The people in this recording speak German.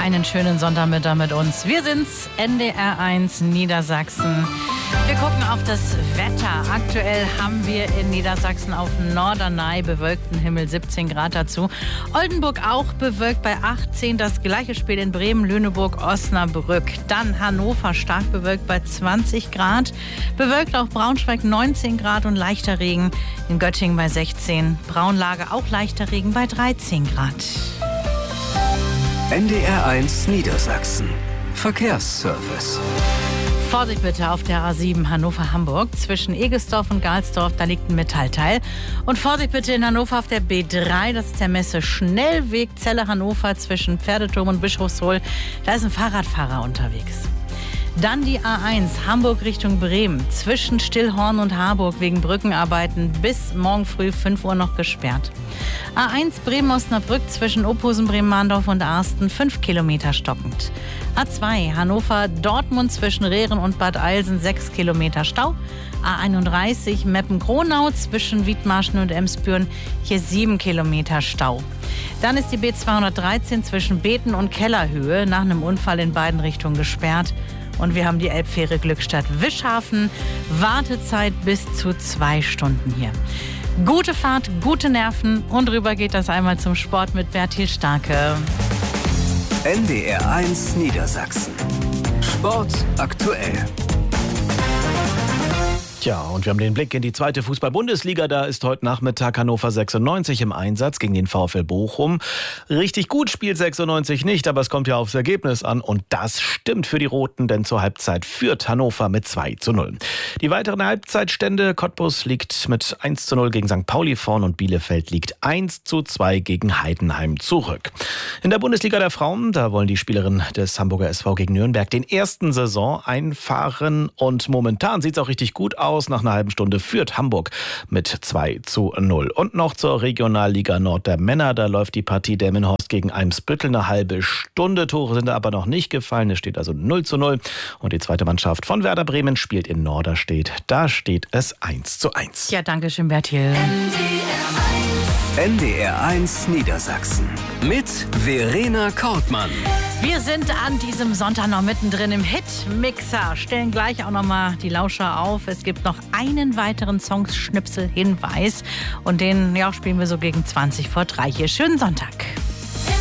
einen schönen Sonntagmittag mit uns. Wir sind's, NDR1 Niedersachsen. Wir gucken auf das Wetter. Aktuell haben wir in Niedersachsen auf Norderney bewölkten Himmel, 17 Grad dazu. Oldenburg auch bewölkt bei 18. Das gleiche Spiel in Bremen, Lüneburg, Osnabrück. Dann Hannover stark bewölkt bei 20 Grad. Bewölkt auch Braunschweig 19 Grad und leichter Regen in Göttingen bei 16. Braunlage auch leichter Regen bei 13 Grad. NDR1 Niedersachsen. Verkehrsservice. Vorsicht bitte auf der A7 Hannover-Hamburg. Zwischen Egesdorf und Galsdorf, da liegt ein Metallteil. Und Vorsicht bitte in Hannover auf der B3, das ist der Messe-Schnellweg Celle-Hannover zwischen Pferdeturm und Bischofshohl. Da ist ein Fahrradfahrer unterwegs. Dann die A1 Hamburg Richtung Bremen. Zwischen Stillhorn und Harburg wegen Brückenarbeiten bis morgen früh 5 Uhr noch gesperrt. A1 Bremen-Osnabrück zwischen Ophusen, Bremen-Mahndorf und Arsten 5 Kilometer stockend. A2 Hannover-Dortmund zwischen Rehren und Bad Eilsen 6 Kilometer Stau. A31 Meppen-Gronau zwischen Wiedmarschen und Emsbüren hier 7 Kilometer Stau. Dann ist die B213 zwischen Beten und Kellerhöhe nach einem Unfall in beiden Richtungen gesperrt. Und wir haben die Elbfähre Glückstadt-Wischhafen. Wartezeit bis zu 2 Stunden hier. Gute Fahrt, gute Nerven und rüber geht das einmal zum Sport mit Bertil Starke. NDR1 Niedersachsen. Sport aktuell. Tja, und wir haben den Blick in die zweite Fußball-Bundesliga. Da ist heute Nachmittag Hannover 96 im Einsatz gegen den VfL Bochum. Richtig gut spielt 96 nicht, aber es kommt ja aufs Ergebnis an. Und das stimmt für die Roten, denn zur Halbzeit führt Hannover mit 2:0. Die weiteren Halbzeitstände: Cottbus liegt mit 1:0 gegen St. Pauli vorn und Bielefeld liegt 1:2 gegen Heidenheim zurück. In der Bundesliga der Frauen, da wollen die Spielerinnen des Hamburger SV gegen Nürnberg den ersten Saison einfahren. Und momentan sieht es auch richtig gut aus. Nach einer halben Stunde führt Hamburg mit 2:0. Und noch zur Regionalliga Nord der Männer. Da läuft die Partie Delmenhorst gegen Eimsbüttel eine halbe Stunde. Tore sind aber noch nicht gefallen. Es steht also 0:0. Und die zweite Mannschaft von Werder Bremen spielt in Norderstedt. Da steht es 1:1. Ja, danke schön, Bertil. NDR1 Niedersachsen mit Verena Kortmann. Wir sind an diesem Sonntag noch mittendrin im Hitmixer. Stellen gleich auch noch mal die Lauscher auf. Es gibt noch einen weiteren Songschnipsel-Hinweis. Und den spielen wir so gegen 20 vor 3 hier. Schönen Sonntag.